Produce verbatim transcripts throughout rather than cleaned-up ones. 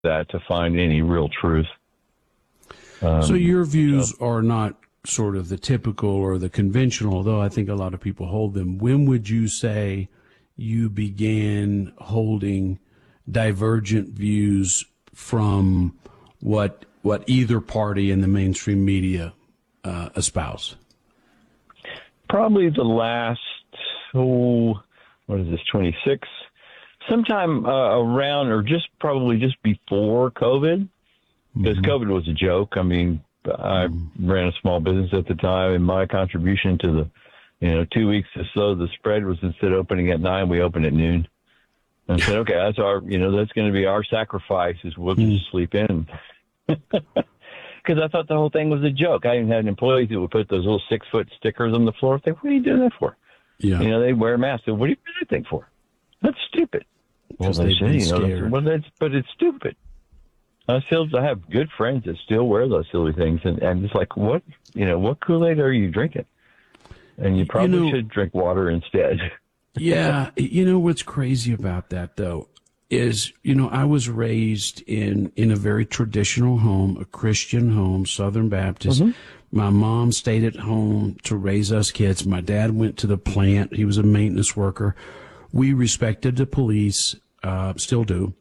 that to find any real truth. Um, so your views uh, are not sort of the typical or the conventional, although I think a lot of people hold them. When would you say you began holding divergent views from what what either party in the mainstream media uh, espouse? Probably the last, oh, what is this, twenty-six? Sometime uh, around or just probably just before COVID, because mm-hmm. COVID was a joke. I mean, I mm-hmm. ran a small business at the time, and my contribution to the, you know, two weeks to slow the spread was instead of opening at nine, we opened at noon. And I said, okay, that's our, you know, that's going to be our sacrifice is we'll just mm-hmm. sleep in. Because I thought the whole thing was a joke. I even had employees that would put those little six-foot stickers on the floor. I think, what are you doing that for? Yeah. You know, they wear masks. So what do you do that thing for? That's stupid. Well, they say, you know, well, that's, but it's stupid. I still I have good friends that still wear those silly things, and, and it's like, what, you know, what Kool-Aid are you drinking? And you probably you know, should drink water instead. Yeah, you know what's crazy about that, though, is, you know, I was raised in, in a very traditional home, a Christian home, Southern Baptist. Mm-hmm. My mom stayed at home to raise us kids. My dad went to the plant. He was a maintenance worker. We respected the police, uh, still do.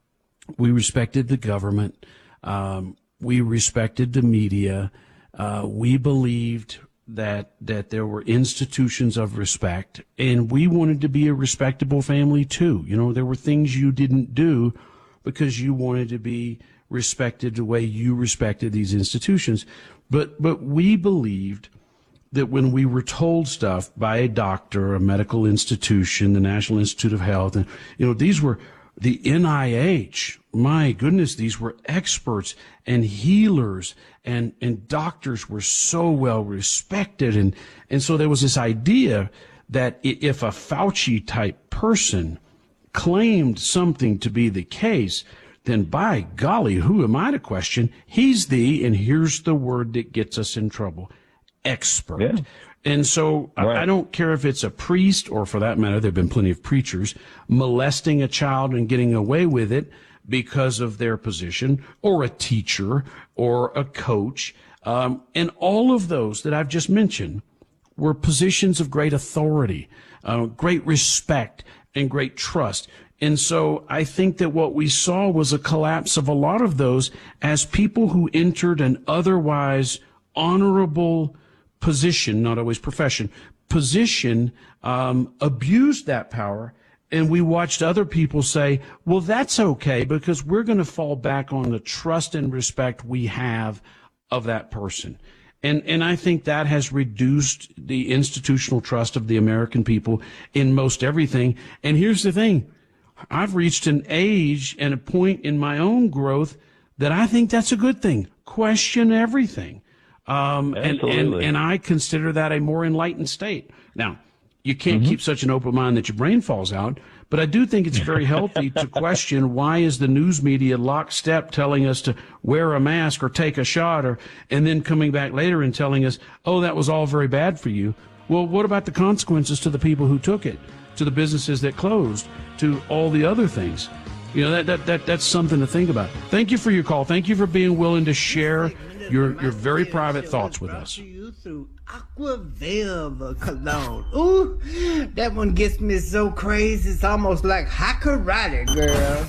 We respected the government. Um, we respected the media. Uh, we believed that that there were institutions of respect, and we wanted to be a respectable family too. You know, there were things you didn't do because you wanted to be respected the way you respected these institutions. But but we believed that when we were told stuff by a doctor, a medical institution, the National Institute of Health, and, you know, these were the N I H. My goodness, these were experts and healers, and, and doctors were so well respected. And, and so there was this idea that if a Fauci type person claimed something to be the case, then by golly, who am I to question? He's the, and here's the word that gets us in trouble, expert. Yeah. And so right. I, I don't care if it's a priest, or for that matter, there have been plenty of preachers molesting a child and getting away with it because of their position, or a teacher or a coach. Um, and all of those that I've just mentioned were positions of great authority, uh, great respect, and great trust. And so I think that what we saw was a collapse of a lot of those as people who entered an otherwise honorable position, not always profession, position, um, abused that power. And we watched other people say, well, that's okay, because we're going to fall back on the trust and respect we have of that person. And and I think that has reduced the institutional trust of the American people in most everything. And here's the thing. I've reached an age and a point in my own growth that I think that's a good thing. Question everything. Um, and, and, and I consider that a more enlightened state. Now, you can't mm-hmm. keep such an open mind that your brain falls out, but I do think it's very healthy to question, why is the news media lockstep telling us to wear a mask or take a shot, or and then coming back later and telling us, oh, that was all very bad for you. Well, what about the consequences to the people who took it, to the businesses that closed, to all the other things? You know, that, that, that that's something to think about. Thank you for your call. Thank you for being willing to share your your very private thoughts with us. Through Aqua Velva cologne. Ooh, that one gets me so crazy. It's almost like hot karate, girl.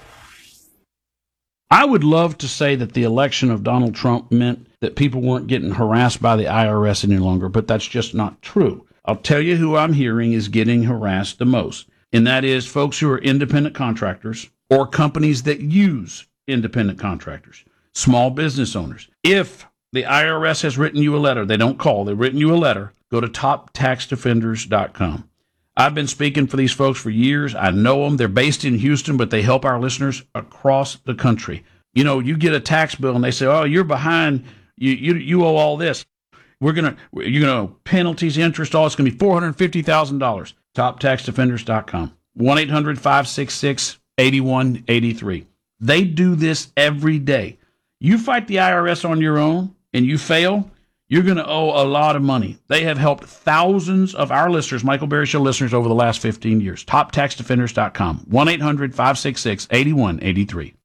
I would love to say that the election of Donald Trump meant that people weren't getting harassed by the I R S any longer, but that's just not true. I'll tell you who I'm hearing is getting harassed the most, and that is folks who are independent contractors or companies that use independent contractors, small business owners. If the I R S has written you a letter, they don't call, they've written you a letter, go to top tax defenders dot com. I've been speaking for these folks for years. I know them. They're based in Houston, but they help our listeners across the country. You know, you get a tax bill and they say, oh, you're behind, you you, you owe all this. We're going to, you know, penalties, interest, all, it's going to be four hundred fifty thousand dollars. top tax defenders dot com. one eight hundred five six six eight one eight three. They do this every day. You fight the I R S on your own and you fail, you're going to owe a lot of money. They have helped thousands of our listeners, Michael Berry Show listeners, over the last fifteen years. top tax defenders dot com. one eight hundred five six six eight one eight three.